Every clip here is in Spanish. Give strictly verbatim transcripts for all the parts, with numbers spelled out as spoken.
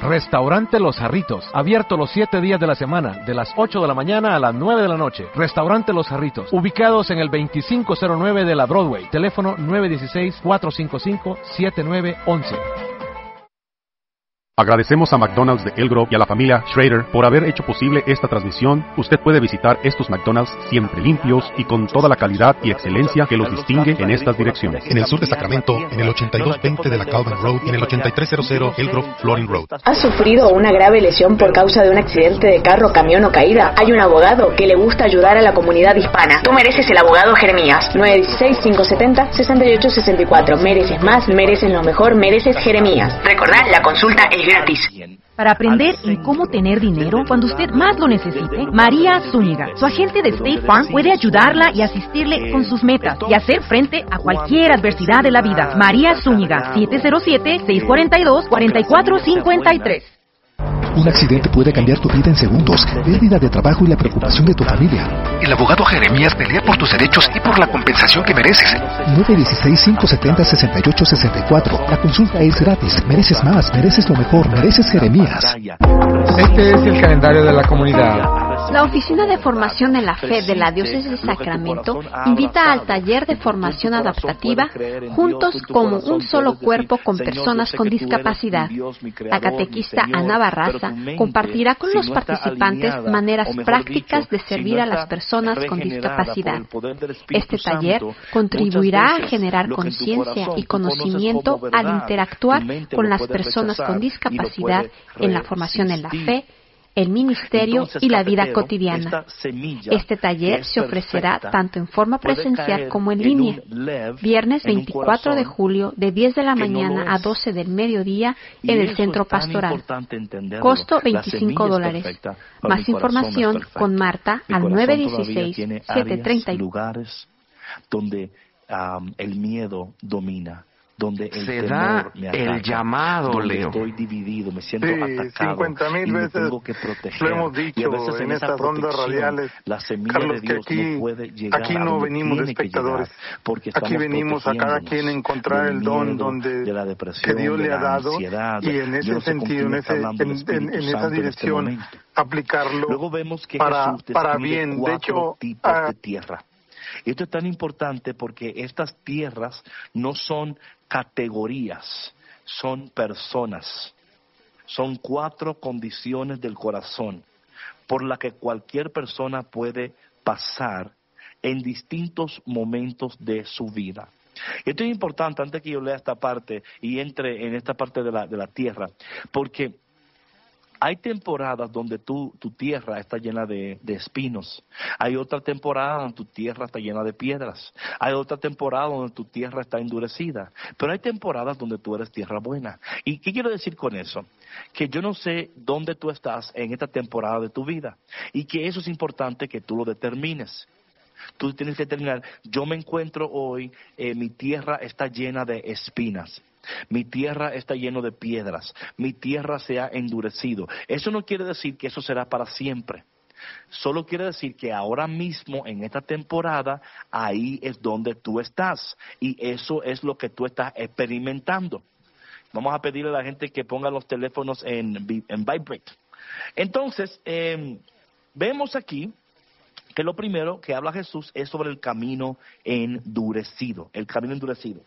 Restaurante Los Jarritos, abierto los siete días de la semana, de las ocho de la mañana a las nueve de la noche. Restaurante Los Jarritos, ubicados en el veinticinco cero nueve de la Broadway. Teléfono nueve uno seis, cuatro cinco cinco, siete nueve uno uno. Agradecemos a McDonald's de El Grove y a la familia Schrader por haber hecho posible esta transmisión. Usted puede visitar estos McDonald's siempre limpios y con toda la calidad y excelencia que los distingue en estas direcciones. En el sur de Sacramento, en el ochenta y dos veinte de la Calvin Road y en el ochenta y tres cero cero El Grove Flooring Road. ¿Has sufrido una grave lesión por causa de un accidente de carro, camión o caída? Hay un abogado que le gusta ayudar a la comunidad hispana. Tú mereces el abogado Jeremías. nueve uno seis, cinco siete cero, seis ocho seis cuatro. Mereces más, mereces lo mejor, mereces Jeremías. Recordad, la consulta es gratis. Para aprender en cómo tener dinero cuando usted más lo necesite, María Zúñiga, su agente de State Farm, puede ayudarla y asistirle con sus metas y hacer frente a cualquier adversidad de la vida. María Zúñiga, siete cero siete, seis cuatro dos, cuatro cuatro cinco tres. Un accidente puede cambiar tu vida en segundos, pérdida de trabajo y la preocupación de tu familia. El abogado Jeremías pelea por tus derechos y por la compensación que mereces. nueve uno seis, cinco siete cero, seis ocho seis cuatro. La consulta es gratis. Mereces más, mereces lo mejor, mereces Jeremías. Este es el calendario de la comunidad. La Oficina de Formación en la Fe de la Diócesis de Sacramento invita al taller de formación adaptativa Juntos como un solo cuerpo con personas con discapacidad. La catequista Ana Barraza compartirá con los participantes maneras prácticas de servir a las personas con discapacidad. Este taller contribuirá a generar conciencia y conocimiento al interactuar con las personas con discapacidad en la formación en la fe, el ministerio y la vida cotidiana. Este taller se ofrecerá tanto en forma presencial como en línea. Viernes veinticuatro de julio, de diez de la mañana a doce del mediodía en el Centro Pastoral. Costo veinticinco dólares. Más información con Marta al nueve uno seis, siete tres cero. Lugares donde um, el miedo domina, donde el se temor da me ataca, el llamado, donde Leo. Estoy dividido, me siento sí, atacado cincuenta mil y me veces tengo que proteger. lo hemos dicho y a veces en, en esa estas rondas radiales, la semilla Carlos, de Dios que aquí, no puede llegar aquí a no donde venimos de tiene que espectadores, llegar, porque aquí venimos a cada quien a encontrar el don miedo, donde de la depresión, que Dios le ha dado ansiedad, y en ese no sentido, en, ese, en, en, en esa dirección, en este aplicarlo Luego vemos que para, Jesús para bien. De hecho, tipos uh, de tierra. Esto es tan importante porque estas tierras no son categorías, son personas. Son cuatro condiciones del corazón por las que cualquier persona puede pasar en distintos momentos de su vida. Esto es importante antes que yo lea esta parte y entre en esta parte de la, de la tierra, porque hay temporadas donde tu, tu tierra está llena de, de espinos. Hay otra temporada donde tu tierra está llena de piedras. Hay otra temporada donde tu tierra está endurecida. Pero hay temporadas donde tú eres tierra buena. ¿Y qué quiero decir con eso? Que yo no sé dónde tú estás en esta temporada de tu vida. Y que eso es importante que tú lo determines. Tú tienes que determinar, yo me encuentro hoy, eh, mi tierra está llena de espinas. Mi tierra está lleno de piedras, mi tierra se ha endurecido. Eso no quiere decir que eso será para siempre. Solo quiere decir que ahora mismo, en esta temporada, ahí es donde tú estás. Y eso es lo que tú estás experimentando. Vamos a pedirle a la gente que ponga los teléfonos en, en vibrate. Entonces, eh, vemos aquí que lo primero que habla Jesús es sobre el camino endurecido, el camino endurecido.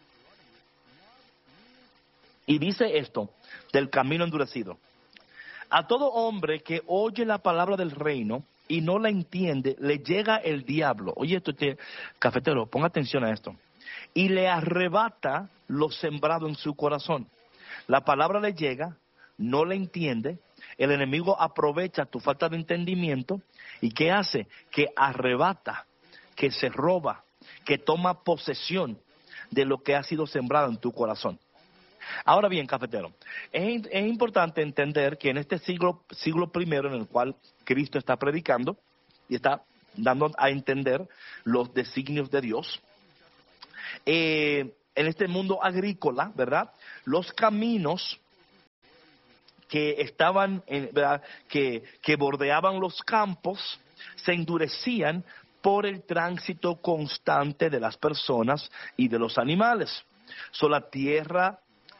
Y dice esto, del camino endurecido. A todo hombre que oye la palabra del reino y no la entiende, le llega el diablo. Oye, esto, este, cafetero, ponga atención a esto. Y le arrebata lo sembrado en su corazón. La palabra le llega, no la entiende, el enemigo aprovecha tu falta de entendimiento. ¿Y qué hace? Que arrebata, que se roba, que toma posesión de lo que ha sido sembrado en tu corazón. Ahora bien, cafetero, es, es importante entender que en este siglo, siglo primero en el cual Cristo está predicando y está dando a entender los designios de Dios, eh, en este mundo agrícola, ¿verdad? Los caminos que estaban, en, ¿verdad? Que, que bordeaban los campos se endurecían por el tránsito constante de las personas y de los animales. So, la tierra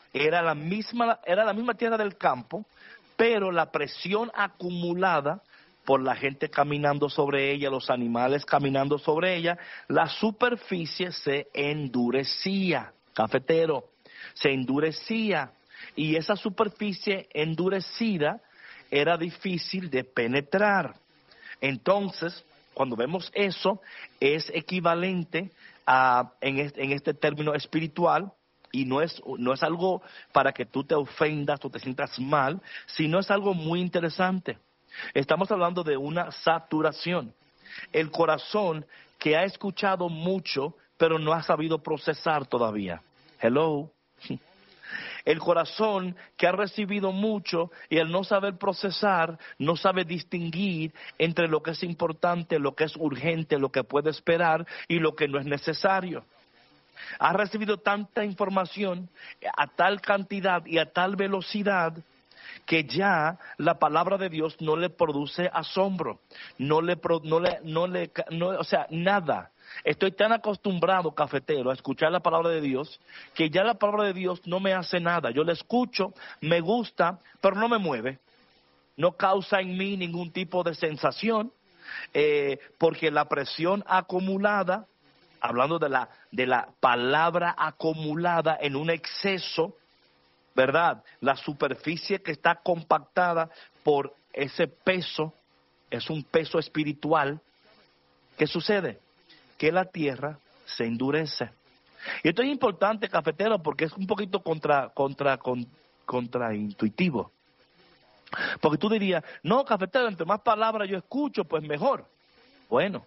era la misma, era la misma tierra del campo, pero la presión acumulada por la gente caminando sobre ella, los animales caminando sobre ella, la superficie se endurecía, cafetero, se endurecía, y esa superficie endurecida era difícil de penetrar. Entonces, cuando vemos eso, es equivalente a, en este, en este término espiritual, y no es, no es algo para que tú te ofendas o te sientas mal, sino es algo muy interesante. Estamos hablando de una saturación. El corazón que ha escuchado mucho, pero no ha sabido procesar todavía. Hello. El corazón que ha recibido mucho y al no saber procesar, no sabe distinguir entre lo que es importante, lo que es urgente, lo que puede esperar y lo que no es necesario. Ha recibido tanta información a tal cantidad y a tal velocidad que ya la palabra de Dios no le produce asombro, no le, no le, no le, no, o sea, nada. Estoy tan acostumbrado, cafetero, a escuchar la palabra de Dios, que ya la palabra de Dios no me hace nada. Yo la escucho, me gusta, pero no me mueve. No causa en mí ningún tipo de sensación, eh, porque la presión acumulada, hablando de la, de la palabra acumulada en un exceso, ¿verdad? La superficie que está compactada por ese peso, es un peso espiritual. ¿Qué sucede? Que la tierra se endurece. Y esto es importante, cafetero, porque es un poquito contra, contra, con, contraintuitivo. Porque tú dirías, no, cafetero, entre más palabras yo escucho, pues mejor. Bueno,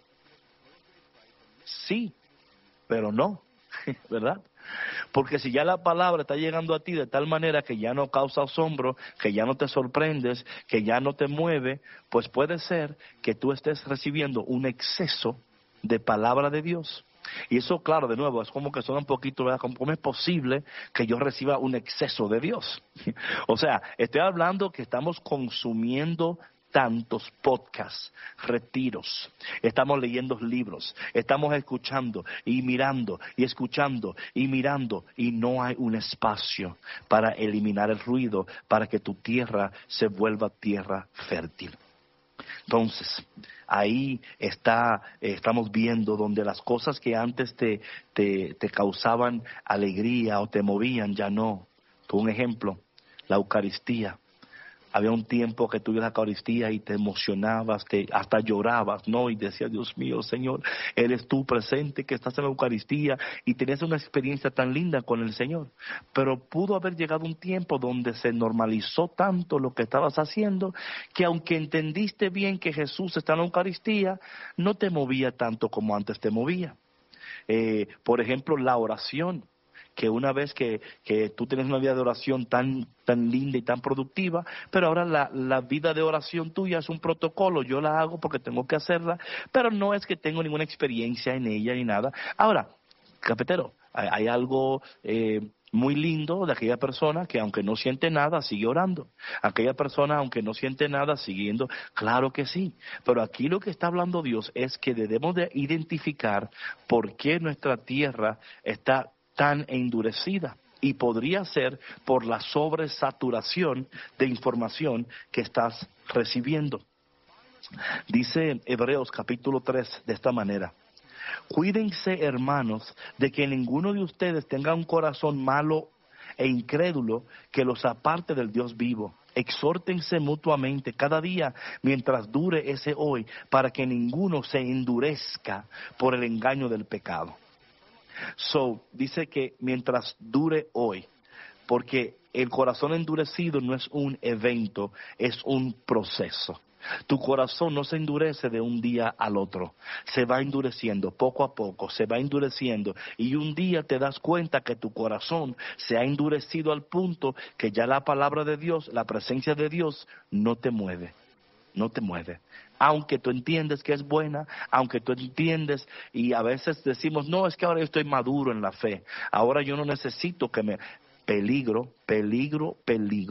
sí, pero no, ¿verdad? Porque si ya la palabra está llegando a ti de tal manera que ya no causa asombro, que ya no te sorprendes, que ya no te mueve, pues puede ser que tú estés recibiendo un exceso de palabra de Dios. Y eso, claro, de nuevo, es como que suena un poquito, ¿verdad? ¿Cómo es posible que yo reciba un exceso de Dios? O sea, estoy hablando que estamos consumiendo tantos podcasts, retiros, estamos leyendo libros, estamos escuchando y mirando y escuchando y mirando, y no hay un espacio para eliminar el ruido, para que tu tierra se vuelva tierra fértil. Entonces, ahí está, eh, estamos viendo donde las cosas que antes te, te, te causaban alegría o te movían, ya no. Por un ejemplo, la Eucaristía. Había un tiempo que tú ibas a la Eucaristía y te emocionabas, te, hasta llorabas, ¿no? Y decías, Dios mío, Señor, eres tú presente que estás en la Eucaristía, y tenías una experiencia tan linda con el Señor. Pero pudo haber llegado un tiempo donde se normalizó tanto lo que estabas haciendo, que aunque entendiste bien que Jesús está en la Eucaristía, no te movía tanto como antes te movía. Eh, por ejemplo, la oración. Que una vez que, que tú tienes una vida de oración tan, tan linda y tan productiva, pero ahora la, la vida de oración tuya es un protocolo, yo la hago porque tengo que hacerla, pero no es que tengo ninguna experiencia en ella ni nada. Ahora, cafetero, hay, hay algo eh, muy lindo de aquella persona que aunque no siente nada, sigue orando. Aquella persona, aunque no siente nada, siguiendo, claro que sí. Pero aquí lo que está hablando Dios es que debemos de identificar por qué nuestra tierra está tan endurecida, y podría ser por la sobresaturación de información que estás recibiendo. Dice Hebreos capítulo tres de esta manera: cuídense, hermanos, de que ninguno de ustedes tenga un corazón malo e incrédulo que los aparte del Dios vivo. Exhórtense mutuamente cada día mientras dure ese hoy, para que ninguno se endurezca por el engaño del pecado. So, dice que mientras dure hoy, porque el corazón endurecido no es un evento, es un proceso. Tu corazón no se endurece de un día al otro, se va endureciendo poco a poco, se va endureciendo, y un día te das cuenta que tu corazón se ha endurecido al punto que ya la palabra de Dios, la presencia de Dios no te mueve. No te mueve, aunque tú entiendes que es buena, aunque tú entiendes, y a veces decimos, no, es que ahora yo estoy maduro en la fe, ahora yo no necesito que me... Peligro, peligro, peligro.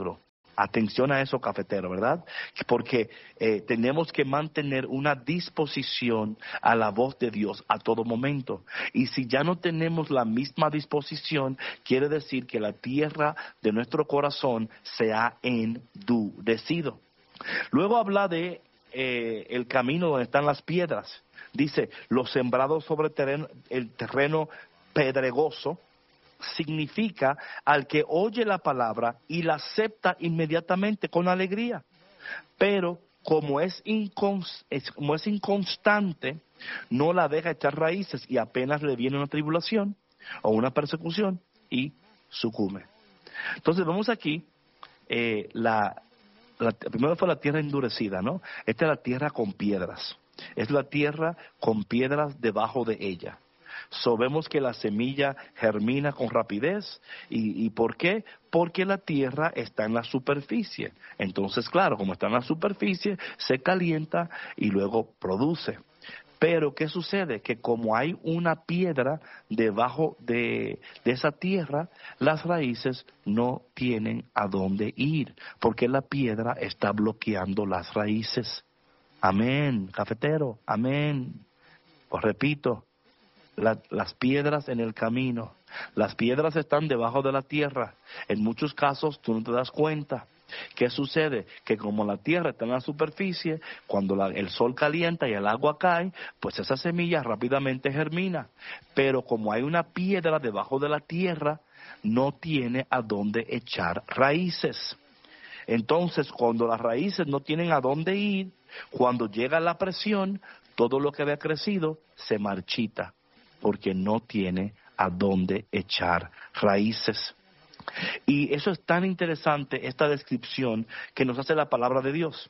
Atención a eso, cafetero, ¿verdad? Porque eh, tenemos que mantener una disposición a la voz de Dios a todo momento. Y si ya no tenemos la misma disposición, quiere decir que la tierra de nuestro corazón se ha endurecido. Luego habla de eh, el camino donde están las piedras. Dice, los sembrados sobre terreno, el terreno pedregoso, significa al que oye la palabra y la acepta inmediatamente con alegría, pero como es, incons, es, como es inconstante, no la deja echar raíces y apenas le viene una tribulación o una persecución y sucumbe. Entonces vemos aquí, eh, la, la, primero fue la tierra endurecida, ¿no? Esta es la tierra con piedras, es la tierra con piedras debajo de ella. Sabemos que la semilla germina con rapidez. ¿Y, ¿Y por qué? Porque la tierra está en la superficie. Entonces, claro, como está en la superficie, se calienta y luego produce. Pero, ¿qué sucede? Que como hay una piedra debajo de, de esa tierra, las raíces no tienen a dónde ir, porque la piedra está bloqueando las raíces. Amén, cafetero, amén. Os repito. La, las piedras en el camino, las piedras están debajo de la tierra. En muchos casos tú no te das cuenta. ¿Qué sucede? Que como la tierra está en la superficie, cuando la, el sol calienta y el agua cae, pues esa semilla rápidamente germina. Pero como hay una piedra debajo de la tierra, no tiene a dónde echar raíces. Entonces, cuando las raíces no tienen a dónde ir, cuando llega la presión, todo lo que había crecido se marchita, porque no tiene a dónde echar raíces. Y eso es tan interesante, esta descripción que nos hace la palabra de Dios.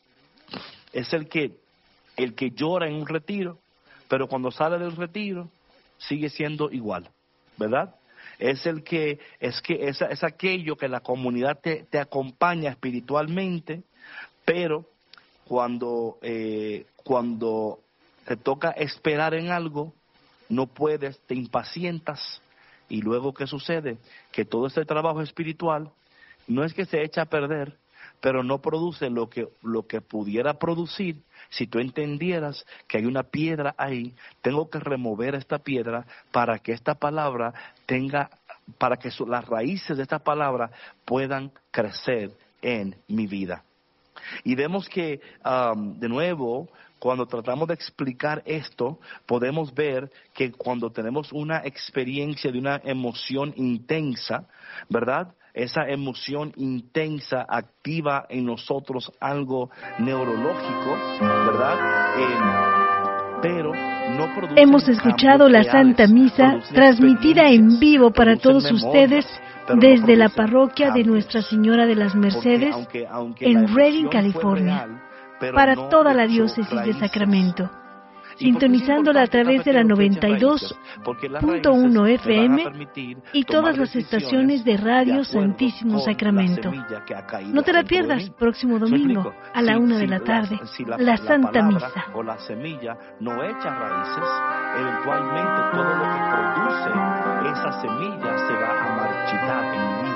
Es el que, el que llora en un retiro, pero cuando sale del retiro, sigue siendo igual, ¿verdad? Es el que, es que es, es aquello que la comunidad te, te acompaña espiritualmente, pero cuando, eh, cuando te toca esperar en algo, no puedes, te impacientas, y luego ¿qué sucede? Que todo este trabajo espiritual no es que se echa a perder, pero no produce lo que, lo que pudiera producir si tú entendieras que hay una piedra ahí. Tengo que remover esta piedra para que esta palabra tenga, para que su, las raíces de esta palabra puedan crecer en mi vida. Y vemos que, um, de nuevo, cuando tratamos de explicar esto, podemos ver que cuando tenemos una experiencia de una emoción intensa, ¿verdad? Esa emoción intensa activa en nosotros algo neurológico, ¿verdad? Eh, pero no produce. Hemos escuchado la Santa Misa transmitida en vivo para todos ustedes desde la parroquia de Nuestra Señora de las Mercedes en Redding, California, para toda la diócesis de Sacramento, sintonizándola a través de la noventa y dos punto uno F M y todas las estaciones de Radio Santísimo Sacramento. No te la pierdas próximo domingo a la una de la tarde, la Santa Misa. O la semilla no echa raíces, eventualmente todo lo que produce esa semilla se va a marchitar en mi vida.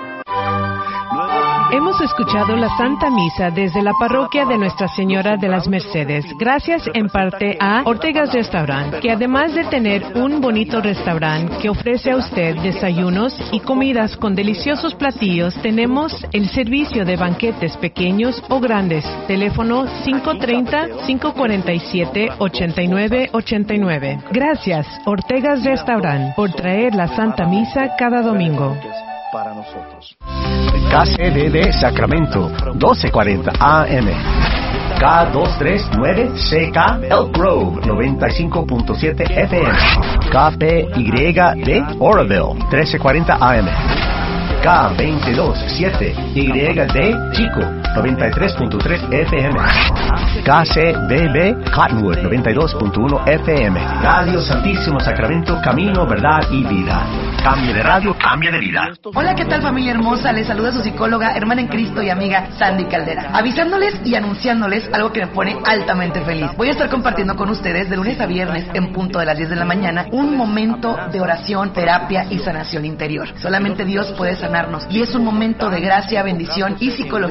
Hemos escuchado la Santa Misa desde la parroquia de Nuestra Señora de las Mercedes, gracias en parte a Ortega's Restaurant, que además de tener un bonito restaurante que ofrece a usted desayunos y comidas con deliciosos platillos, tenemos el servicio de banquetes pequeños o grandes. Teléfono cinco tres cero, cinco cuatro siete, ocho nueve ocho nueve. Gracias, Ortega's Restaurant, por traer la Santa Misa cada domingo. Para nosotros. K C D D Sacramento, doce cuarenta A M. K doscientos treinta y nueve C K Elk Grove, noventa y cinco punto siete F M. K P Y D Oroville, trece cuarenta A M. K veintidós siete Y D Chico, noventa y tres punto tres F M. K C B B Cottonwood, noventa y dos punto uno F M. Radio Santísimo Sacramento, camino, verdad y vida. Cambio de radio, cambio de vida. Hola, ¿qué tal, familia hermosa? Les saluda su psicóloga, hermana en Cristo y amiga Sandy Caldera, avisándoles y anunciándoles algo que me pone altamente feliz. Voy a estar compartiendo con ustedes de lunes a viernes en punto de las diez de la mañana un momento de oración, terapia y sanación interior. Solamente Dios puede sanarnos y es un momento de gracia, bendición y psicología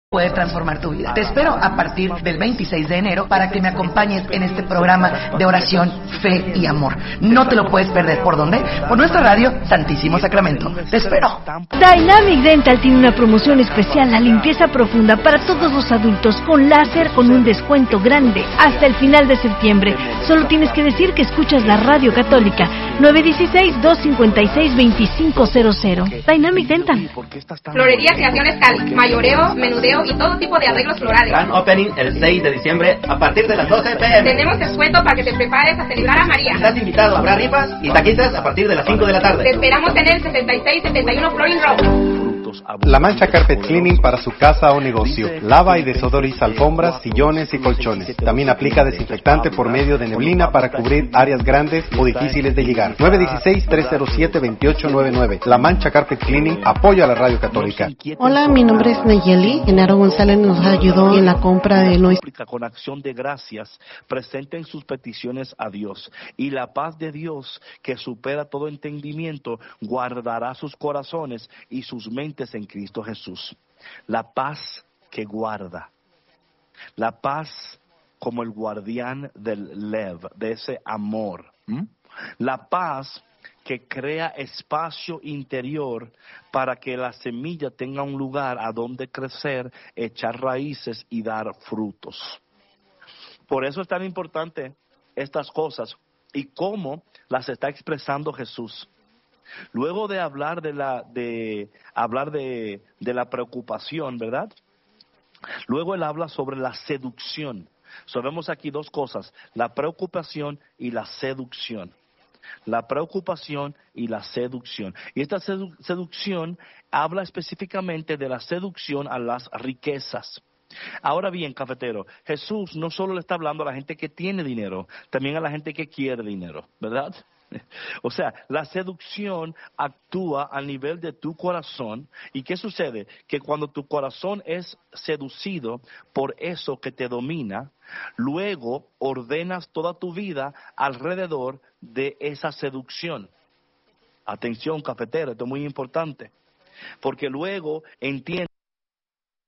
puede transformar tu vida. Te espero a partir del veintiséis de enero para que me acompañes en este programa de oración, fe y amor. No te lo puedes perder. ¿Por dónde? Por nuestra radio Santísimo Sacramento. Te espero. Dynamic Dental tiene una promoción especial, la limpieza profunda para todos los adultos con láser con un descuento grande hasta el final de septiembre. Solo tienes que decir que escuchas la radio católica. nueve uno seis, dos cinco seis, dos cinco cero cero. Dynamic Dental. Florería Creaciones Cali, mayoreo, menudeo y todo tipo de arreglos florales. Gran opening el seis de diciembre a partir de las doce pe eme. Tenemos descuento para que te prepares a celebrar a María. Estás invitado, habrá rifas y taquitas a partir de las cinco de la tarde. Te esperamos en el setenta y seis setenta y uno Florin Road. La Mancha Carpet Cleaning para su casa o negocio. Lava y desodoriza alfombras, sillones y colchones. También aplica desinfectante por medio de neblina para cubrir áreas grandes o difíciles de llegar. nueve uno seis, tres cero siete, dos ocho nueve nueve. La Mancha Carpet Cleaning apoya a la radio católica. Hola, mi nombre es Nayeli. Genaro González nos ayudó en la compra de nuestro. Con acción de gracias, presenten sus peticiones a Dios. Y la paz de Dios, que supera todo entendimiento, guardará sus corazones y sus mentes en Cristo Jesús. La paz que guarda, la paz como el guardián del lev, de ese amor, ¿Mm? La paz que crea espacio interior para que la semilla tenga un lugar a donde crecer, echar raíces y dar frutos. Por eso es tan importante estas cosas y cómo las está expresando Jesús. Luego de hablar de la de hablar de, de la preocupación, ¿verdad? Luego él habla sobre la seducción. So, vemos aquí dos cosas, la preocupación y la seducción. La preocupación y la seducción. Y esta sedu- seducción habla específicamente de la seducción a las riquezas. Ahora bien, cafetero, Jesús no solo le está hablando a la gente que tiene dinero, también a la gente que quiere dinero, ¿verdad? O sea, la seducción actúa a nivel de tu corazón. ¿Y qué sucede? Que cuando tu corazón es seducido por eso que te domina, luego ordenas toda tu vida alrededor de esa seducción. Atención, cafetero, esto es muy importante. Porque luego entiendes